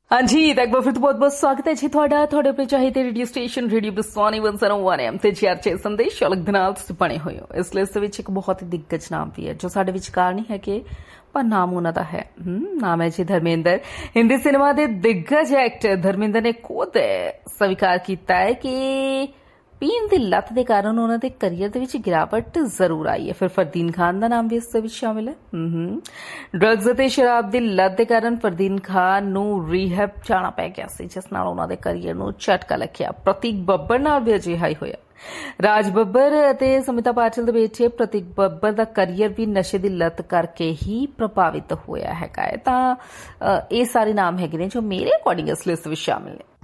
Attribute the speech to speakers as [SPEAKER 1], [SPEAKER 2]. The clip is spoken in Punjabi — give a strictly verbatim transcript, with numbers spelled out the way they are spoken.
[SPEAKER 1] हाँ जी, एक बार फिर तो बहुत बहुत स्वागत है जी ਤੁਹਾਡਾ ਤੁਹਾਡੇ ਆਪਣੇ ਚਾਹੀਦੇ ਰੇਡੀਓ ਸਟੇਸ਼ਨ ਰੇਡੀਓ ਬਸਵਾਨੀ ਇੱਕ ਸੌ ਇੱਕ ਐਮ ਤੇ ਚਰਚੇ ਸੰਦੇਸ਼ ਅਲੱਗ ਦੇ ਨਾਲ ਤੁਸੀਂ ਬਣੇ ਹੋਏ ਹੋ। ਇਸ ਲਿਸਟ ਵਿੱਚ ਇੱਕ ਬਹੁਤ ਹੀ ਦਿੱਗਜ ਨਾਮ ਵੀ ਹੈ ਜੋ ਸਾਡੇ ਵਿਚਕਾਰ ਨਹੀਂ ਹੈ ਕਿ ਪਰ ਨਾਮ ਉਹਨਾਂ ਦਾ ਹੈ। ਨਾਮ ਹੈ ਜੀ ਧਰਮਿੰਦਰ। ਹਿੰਦੀ ਸਿਨੇਮਾ ਦੇ ਦਿੱਗਜ ਐਕਟਰ ਧਰਮਿੰਦਰ ਨੇ ਖੁਦ ਸਵੀਕਾਰ ਕੀਤਾ ਹੈ ਕਿ ਪੀਣ ਦੀ ਲੱਤ ਦੇ ਕਾਰਨ ਉਹਨਾਂ ਦੇ ਕਰੀਅਰ ਦੇ ਵਿੱਚ ਗਿਰਾਵਟ ਜ਼ਰੂਰ ਆਈ ਹੈ। ਫਿਰ ਫਰਦੀਨ ਖਾਨ ਦਾ ਨਾਮ ਵੀ ਇਸ ਦੇ ਵਿੱਚ ਸ਼ਾਮਿਲ ਹੈ। ਡਰੱਗਸ ਅਤੇ ਸ਼ਰਾਬ ਦੀ ਲੱਤ ਦੇ ਕਾਰਨ ਫਰਦੀਨ ਖਾਨ ਨੂੰ ਰੀਹੈਬ ਜਾਣਾ ਪੈ ਗਿਆ ਸੀ, ਜਿਸ ਨਾਲ ਉਹਨਾਂ ਦੇ ਕਰੀਅਰ ਨੂੰ ਝਟਕਾ ਲੱਗਿਆ। ਪ੍ਰਤੀਕ ਬੱਬਰ ਨਾਲ ਵੀ ਅਜਿਹਾ ਹੀ ਹੋਇਆ। ਰਾਜ ਬੱਬਰ ਅਤੇ ਸਮਿਤਾ ਪਾਟਿਲ ਦੇ ਬੇਟੇ ਪ੍ਰਤੀਕ ਬੱਬਰ ਦਾ ਕਰੀਅਰ ਵੀ ਨਸ਼ੇ ਦੀ ਲੱਤ ਕਰਕੇ ਹੀ ਪ੍ਰਭਾਵਿਤ ਹੋਇਆ ਹੈਗਾ ਹੈ। ਤਾਂ ਇਹ ਸਾਰੇ ਨਾਮ ਹੈਗੇ ਨੇ ਜੋ ਮੇਰੇ ਅਕੋਰਡਿੰਗ ਇਸ ਲਿਸਟ ਵਿੱਚ ਸ਼ਾਮਿਲ ਨੇ।